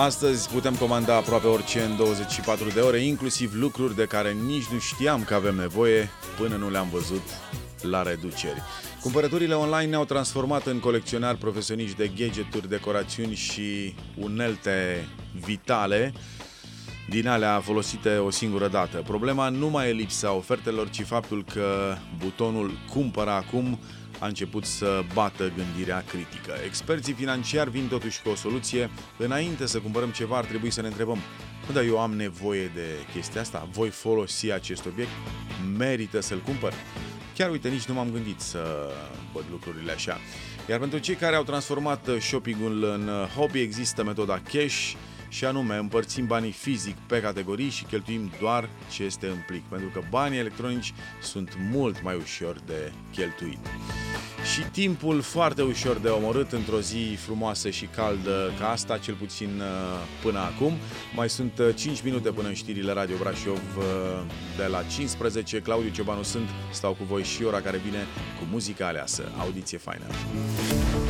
Astăzi putem comanda aproape orice în 24 de ore, inclusiv lucruri de care nici nu știam că avem nevoie până nu le-am văzut la reduceri. Cumpărăturile online ne-au transformat în colecționari profesioniști de gadgeturi, decorațiuni și unelte vitale din alea folosite o singură dată. Problema nu mai e lipsa ofertelor, ci faptul că butonul cumpără acum a început să bată gândirea critică. Experții financiari vin totuși cu o soluție. Înainte să cumpărăm ceva, ar trebui să ne întrebăm: dar eu am nevoie de chestia asta? Voi folosi acest obiect? Merită să-l cumpăr? Chiar uite, nici nu m-am gândit să văd lucrurile așa. Iar pentru cei care au transformat shopping-ul în hobby, există metoda cash, și anume împărțim banii fizic pe categorii și cheltuim doar ce este în plic, pentru că banii electronici sunt mult mai ușor de cheltuit. Și timpul foarte ușor de omorât într-o zi frumoasă și caldă ca asta, cel puțin până acum. Mai sunt 5 minute până în știrile Radio Brașov de la 15. Claudiu Ciobanu sunt, stau cu voi și ora care vine cu muzica aleasă. Audiție faină!